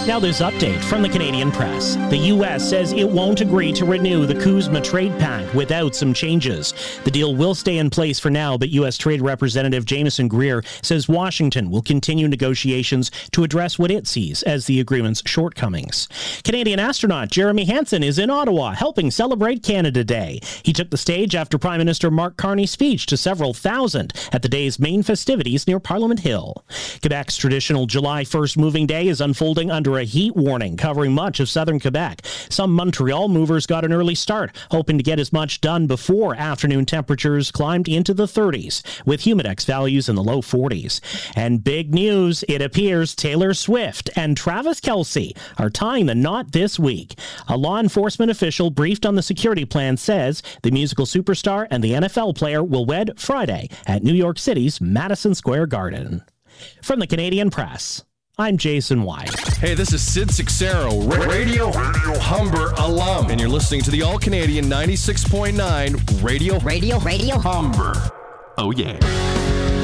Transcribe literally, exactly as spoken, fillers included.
Now this update from the Canadian Press. The U S says it won't agree to renew the CUSMA trade pact without some changes. The deal will stay in place for now, but U S Trade Representative Jameson Greer says Washington will continue negotiations to address what it sees as the agreement's shortcomings. Canadian astronaut Jeremy Hansen is in Ottawa helping celebrate Canada Day. He took the stage after Prime Minister Mark Carney's speech to several thousand at the day's main festivities near Parliament Hill. Quebec's traditional July first moving day is unfolding under a heat warning covering much of southern Quebec. Some Montreal movers got an early start, hoping to get as much done before afternoon temperatures climbed into the thirties, with humidex values in the low forties. And big news, it appears Taylor Swift and Travis Kelce are tying the knot this week. A law enforcement official briefed on the security plan says the musical superstar and the N F L player will wed Friday at New York City's Madison Square Garden. From the Canadian Press, I'm Jason White. Hey, this is Sid Sixero, Radio, Radio Humber alum, and you're listening to the All-Canadian ninety-six point nine Radio, Radio, Radio Humber. Oh, yeah.